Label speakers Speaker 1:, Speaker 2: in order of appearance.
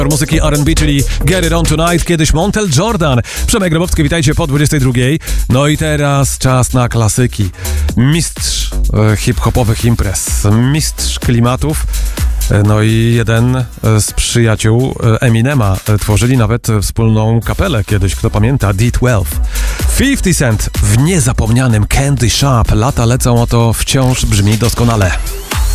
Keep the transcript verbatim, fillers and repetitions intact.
Speaker 1: Muzyki R and B, czyli Get It On Tonight, kiedyś Montel Jordan. Przemek Grabowski, witajcie po dwudziestej drugiej. No i teraz czas na klasyki. Mistrz e, hip-hopowych imprez, mistrz klimatów. No i jeden z przyjaciół Eminema tworzyli nawet wspólną kapelę kiedyś, kto pamięta, D dwanaście. fifty Cent w niezapomnianym Candy Shop. Lata lecą, oto wciąż brzmi doskonale.